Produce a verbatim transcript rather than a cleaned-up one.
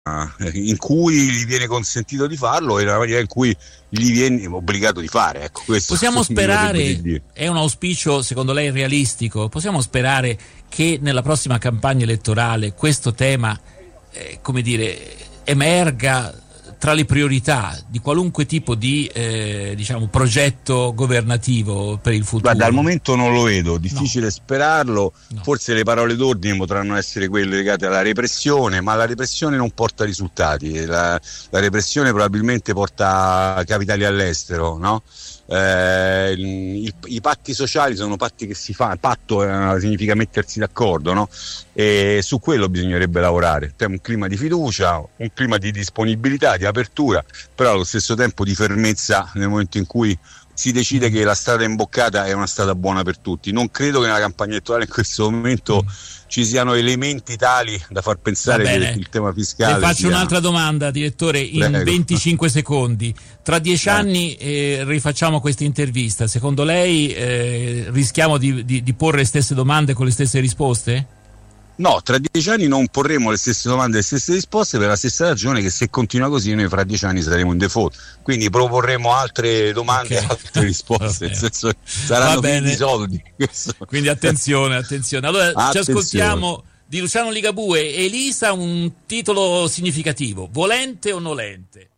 in cui gli viene consentito di farlo e nella maniera in cui gli viene obbligato di fare. Ecco, questo possiamo sperare, è un auspicio secondo lei realistico, possiamo sperare che nella prossima campagna elettorale questo tema eh, come dire emerga tra le priorità di qualunque tipo di eh, diciamo progetto governativo per il futuro? Guarda, al momento non lo vedo, difficile no. sperarlo, no. Forse le parole d'ordine potranno essere quelle legate alla repressione, ma la repressione non porta risultati, la, la repressione probabilmente porta capitali all'estero, no? Eh, il, i patti sociali sono patti che si fa, patto eh, significa mettersi d'accordo, no? E su quello bisognerebbe lavorare, un clima di fiducia, un clima di disponibilità, di apertura, però allo stesso tempo di fermezza nel momento in cui si decide che la strada imboccata è una strada buona per tutti. Non credo che nella campagna elettorale in questo momento ci siano elementi tali da far pensare che il tema fiscale. Le faccio sia... un'altra domanda, direttore, in Prego. venticinque secondi. Tra dieci eh. anni eh, rifacciamo questa intervista. Secondo lei eh, rischiamo di, di, di porre le stesse domande con le stesse risposte? No, tra dieci anni non porremo le stesse domande e le stesse risposte per la stessa ragione che se continua così noi fra dieci anni saremo in default, quindi proporremo altre domande e okay. altre risposte, nel senso saranno finiti i soldi. Quindi attenzione, attenzione. Allora attenzione. Ci ascoltiamo di Luciano Ligabue. Elisa, un titolo significativo, volente o nolente?